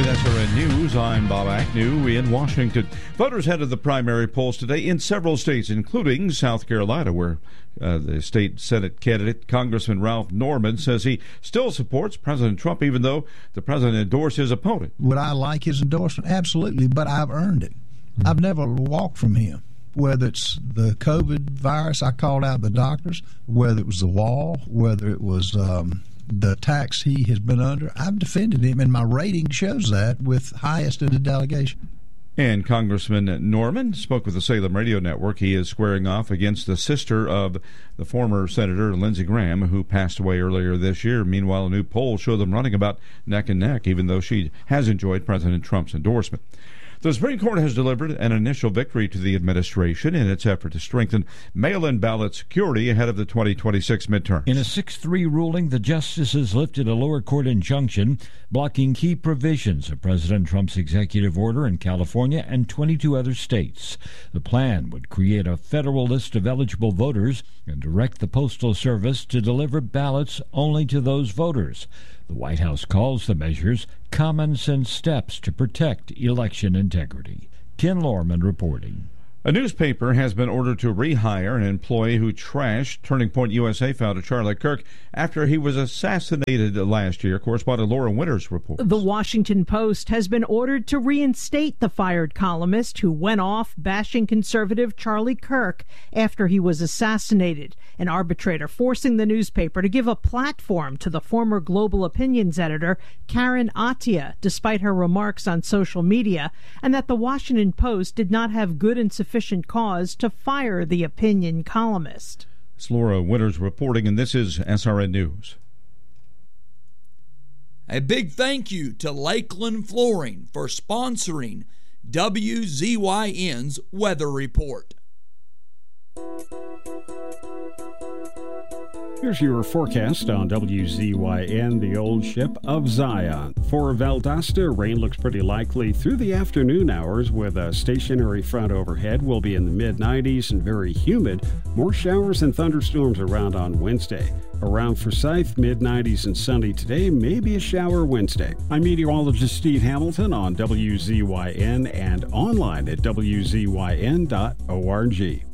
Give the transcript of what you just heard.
With SRN News, I'm Bob Agnew in Washington. Voters headed the primary polls today in several states, including South Carolina, where the state Senate candidate, Congressman Ralph Norman, says he still supports President Trump, even though the president endorsed his opponent. Would I like his endorsement? Absolutely, but I've earned it. I've never walked from him. Whether it's the COVID virus, I called out the doctors, whether it was the wall, whether it was the tax he has been under, I've defended him, and my rating shows that with highest in the delegation. And Congressman Norman spoke with the Salem Radio Network. He is squaring off against the sister of the former Senator Lindsey Graham, who passed away earlier this year. Meanwhile, a new poll showed them running about neck and neck, even though she has enjoyed President Trump's endorsement. The Supreme Court has delivered an initial victory to the administration in its effort to strengthen mail-in ballot security ahead of the 2026 midterms. In a 6-3 ruling, the justices lifted a lower court injunction blocking key provisions of President Trump's executive order in California and 22 other states. The plan would create a federal list of eligible voters and direct the Postal Service to deliver ballots only to those voters. The White House calls the measures common-sense steps to protect election integrity. Ken Lorman reporting. A newspaper has been ordered to rehire an employee who trashed Turning Point USA founder Charlie Kirk after he was assassinated last year. Correspondent Laura Winters reports. The Washington Post has been ordered to reinstate the fired columnist who went off bashing conservative Charlie Kirk after he was assassinated. An arbitrator forcing the newspaper to give a platform to the former Global Opinions editor Karen Attiah, despite her remarks on social media, and that the Washington Post did not have good and sufficient cause to fire the opinion columnist. It's Laura Winters reporting, and this is SRN News. A big thank you to Lakeland Flooring for sponsoring WZYN's Weather Report. Here's your forecast on WZYN, the old ship of Zion. For Valdosta, rain looks pretty likely through the afternoon hours with a stationary front overhead. Will be in the mid-90s and very humid. More showers and thunderstorms around on Wednesday. Around Forsyth, mid-90s and sunny today, maybe a shower Wednesday. I'm meteorologist Steve Hamilton on WZYN and online at WZYN.org.